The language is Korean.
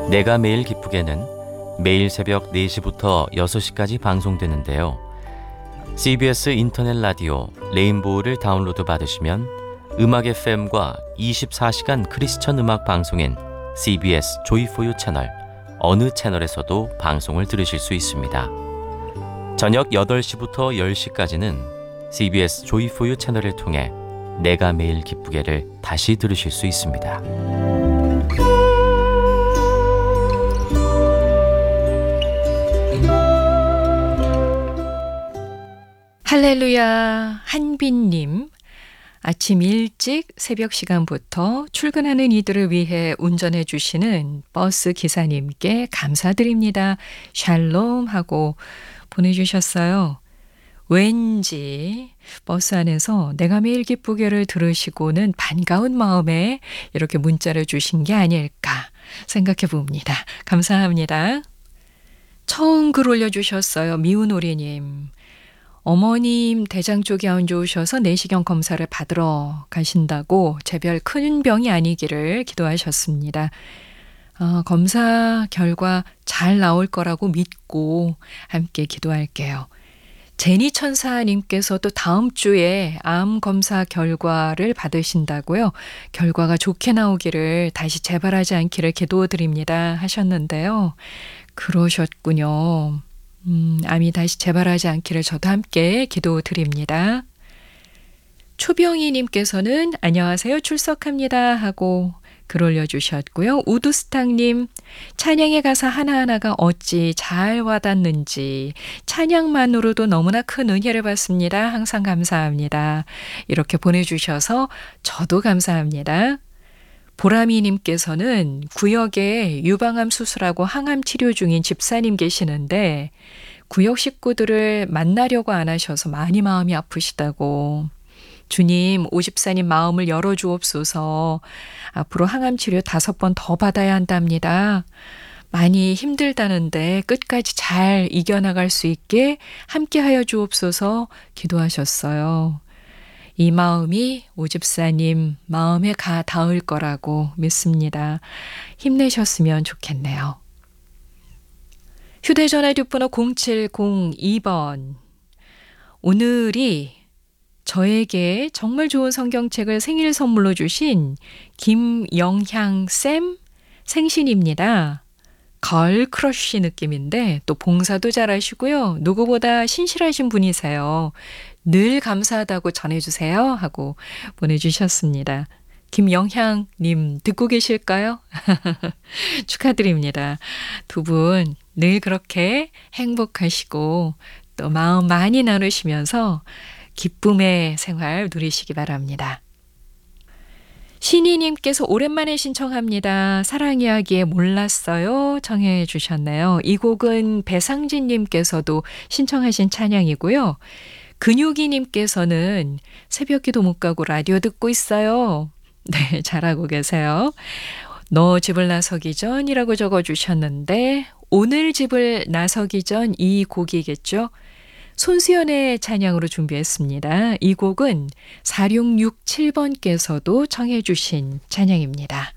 내가 매일 기쁘게는 매일 새벽 4시부터 6시까지 방송되는데요. CBS 인터넷 라디오 레인보우를 다운로드 받으시면 음악 FM과 24시간 크리스천 음악 방송인 CBS 조이포유 채널 어느 채널에서도 방송을 들으실 수 있습니다. 저녁 8시부터 10시까지는 CBS 조이포유 채널을 통해 내가 매일 기쁘게를 다시 들으실 수 있습니다. 할렐루야. 한빈님, 아침 일찍 새벽 시간부터 출근하는 이들을 위해 운전해 주시는 버스 기사님께 감사드립니다. 샬롬 하고 보내주셨어요. 왠지 버스 안에서 내가 매일 기쁘게를 들으시고는 반가운 마음에 이렇게 문자를 주신 게 아닐까 생각해 봅니다. 감사합니다. 처음 글 올려주셨어요. 미운오리님. 어머님 대장 쪽이 안 좋으셔서 내시경 검사를 받으러 가신다고 제별 큰 병이 아니기를 기도하셨습니다. 검사 결과 잘 나올 거라고 믿고 함께 기도할게요. 제니 천사님께서도 다음 주에 암 검사 결과를 받으신다고요. 결과가 좋게 나오기를 다시 재발하지 않기를 기도드립니다 하셨는데요. 그러셨군요. 암이 다시 재발하지 않기를 저도 함께 기도드립니다. 초병희님께서는 안녕하세요 출석합니다 하고 글 올려주셨고요. 우두스탕님 찬양의 가사 하나하나가 어찌 잘 와닿는지 찬양만으로도 너무나 큰 은혜를 받습니다. 항상 감사합니다. 이렇게 보내주셔서 저도 감사합니다. 보람이님께서는 구역에 유방암 수술하고 항암 치료 중인 집사님 계시는데 구역 식구들을 만나려고 안 하셔서 많이 마음이 아프시다고. 주님, 오 집사님 마음을 열어주옵소서. 앞으로 항암 치료 5번 더 받아야 한답니다. 많이 힘들다는데 끝까지 잘 이겨나갈 수 있게 함께하여 주옵소서 기도하셨어요. 이 마음이 오 집사님 마음에 가 닿을 거라고 믿습니다. 힘내셨으면 좋겠네요. 휴대전화 뒷번호 0702번. 오늘이 저에게 정말 좋은 성경책을 생일 선물로 주신 김영향쌤 생신입니다. 걸 크러쉬 느낌인데 또 봉사도 잘하시고요. 누구보다 신실하신 분이세요. 늘 감사하다고 전해주세요 하고 보내주셨습니다. 김영향님 듣고 계실까요? 축하드립니다. 두 분 늘 그렇게 행복하시고 또 마음 많이 나누시면서 기쁨의 생활 누리시기 바랍니다. 신희님께서 오랜만에 신청합니다. 사랑 이야기에 몰랐어요 청해 주셨네요. 이 곡은 배상진님께서도 신청하신 찬양이고요. 근육이님께서는 새벽기도 못 가고 라디오 듣고 있어요. 네, 잘하고 계세요. 너 집을 나서기 전이라고 적어주셨는데 오늘 집을 나서기 전 이 곡이겠죠. 손수연의 찬양으로 준비했습니다. 이 곡은 4667번께서도 청해 주신 찬양입니다.